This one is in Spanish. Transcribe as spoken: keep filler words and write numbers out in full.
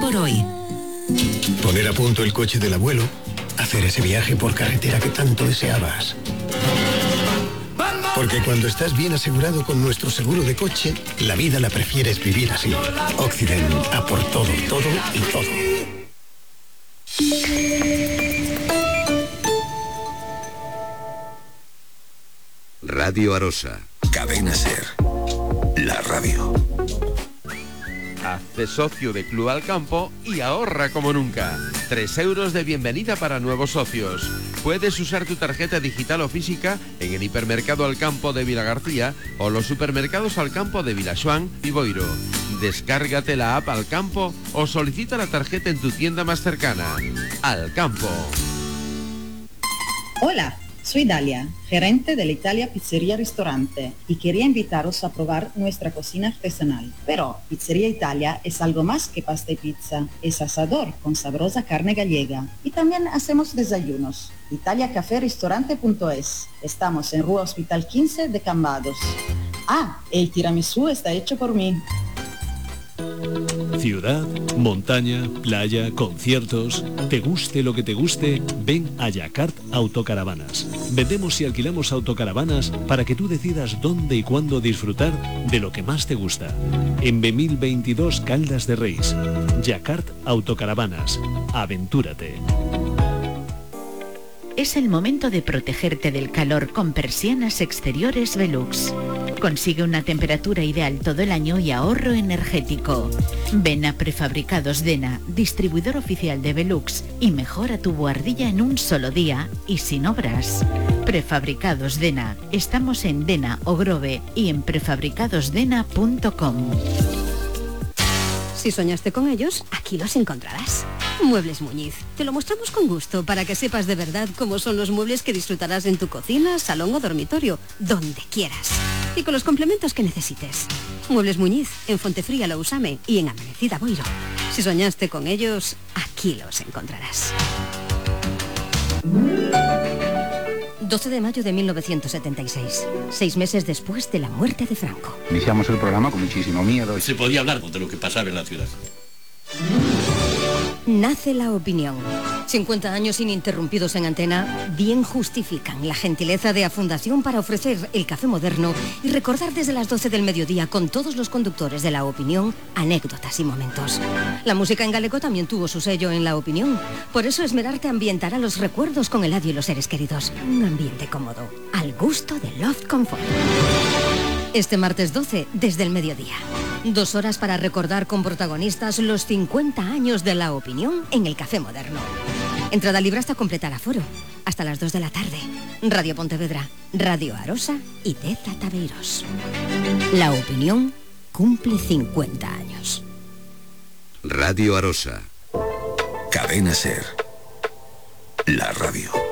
por hoy. Poner a punto el coche del abuelo, hacer ese viaje por carretera que tanto deseabas. Porque cuando estás bien asegurado con nuestro seguro de coche, la vida la prefieres vivir así. Occident, a por todo, todo y todo. Radio Arosa. Cadena Ser. La radio. Hazte socio de Club Alcampo y ahorra como nunca. Tres euros de bienvenida para nuevos socios. Puedes usar tu tarjeta digital o física en el hipermercado Alcampo de Vilagarcía o los supermercados Alcampo de Vilaxuán y Boiro. Descárgate la app Alcampo o solicita la tarjeta en tu tienda más cercana. Alcampo. Hola. Soy Dalia, gerente de la Italia Pizzería Restaurante, y quería invitaros a probar nuestra cocina artesanal. Pero Pizzería Italia es algo más que pasta y pizza, es asador con sabrosa carne gallega. Y también hacemos desayunos. italia café restaurante punto es. Estamos en Rua Hospital quince de Cambados. Ah, el tiramisú está hecho por mí. Ciudad, montaña, playa, conciertos. Te guste lo que te guste, ven a Yacart Autocaravanas. Vendemos y alquilamos autocaravanas para que tú decidas dónde y cuándo disfrutar de lo que más te gusta. En B mil veintidós Caldas de Reis. Yacart Autocaravanas. Aventúrate. Es el momento de protegerte del calor con persianas exteriores Velux. Consigue una temperatura ideal todo el año y ahorro energético. Ven a Prefabricados Dena, distribuidor oficial de Velux, y mejora tu buhardilla en un solo día y sin obras. Prefabricados Dena. Estamos en Dena o Grove y en prefabricados dena punto com. Si soñaste con ellos, aquí los encontrarás. Muebles Muñiz. Te lo mostramos con gusto para que sepas de verdad cómo son los muebles que disfrutarás en tu cocina, salón o dormitorio, donde quieras. Y con los complementos que necesites. Muebles Muñiz, en Fontefría Lousame y en Amanecida Boiro. Si soñaste con ellos, aquí los encontrarás. doce de mayo de mil novecientos setenta y seis, seis meses después de la muerte de Franco. Iniciamos el programa con muchísimo miedo. Se podía hablar de lo que pasaba en la ciudad. Nace La Opinión. cincuenta años ininterrumpidos en antena bien justifican la gentileza de A Fundación para ofrecer el café moderno y recordar desde las doce del mediodía con todos los conductores de La Opinión anécdotas y momentos. La música en galego también tuvo su sello en La Opinión. Por eso esmerarte ambientará los recuerdos con Eladio y los seres queridos. Un ambiente cómodo, al gusto de Loft Comfort. Este martes doce, desde el mediodía. Dos horas para recordar con protagonistas los cincuenta años de La Opinión en el Café Moderno. Entrada libre hasta completar aforo. Hasta las dos de la tarde. Radio Pontevedra, Radio Arosa y Teza Tabeiros. La Opinión cumple cincuenta años. Radio Arosa. Cadena Ser. La radio.